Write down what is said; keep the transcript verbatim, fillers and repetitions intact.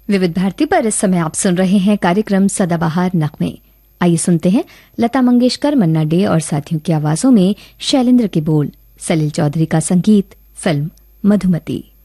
विविध भारती पर इस समय आप सुन रहे हैं कार्यक्रम सदाबहार नगमे। आइए सुनते हैं लता मंगेशकर, मन्ना डे और साथियों की आवाजों में शैलेंद्र के बोल, सलील चौधरी का संगीत, फिल्म मधुमती।